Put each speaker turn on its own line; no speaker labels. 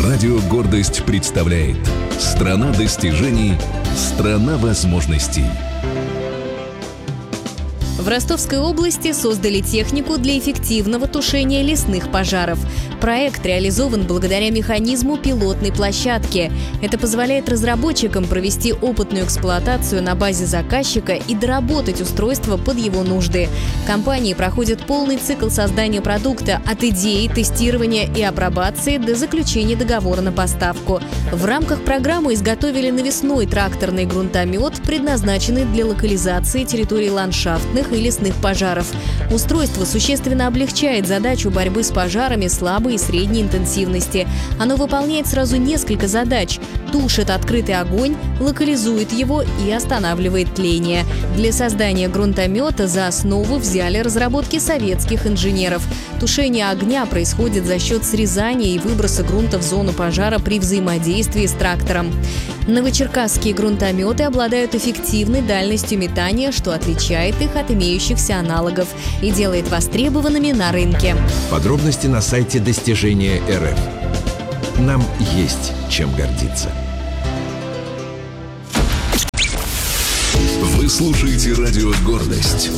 Радио «Гордость» представляет «Страна достижений, страна возможностей».
В Ростовской области создали технику для эффективного тушения лесных пожаров. Проект реализован благодаря механизму пилотной площадки. Это позволяет разработчикам провести опытную эксплуатацию на базе заказчика и доработать устройство под его нужды. Компании проходят полный цикл создания продукта от идеи, тестирования и апробации до заключения договора на поставку. В рамках программы изготовили навесной тракторный грунтомет, предназначенный для локализации территорий ландшафтных и лесных пожаров. Устройство существенно облегчает задачу борьбы с пожарами слабой и средней интенсивности. Оно выполняет сразу несколько задач: тушит открытый огонь, локализует его и останавливает тление. Для создания грунтомета за основу взяли разработки советских инженеров. Тушение огня происходит за счет срезания и выброса грунта в зону пожара при взаимодействии с трактором. Новочеркасские грунтометы обладают эффективной дальностью метания, что отличает их от имеющихся аналогов и делает востребованными на рынке.
Подробности на сайте Достижения РФ. Нам есть чем гордиться.
Вы слушаете радио «Гордость».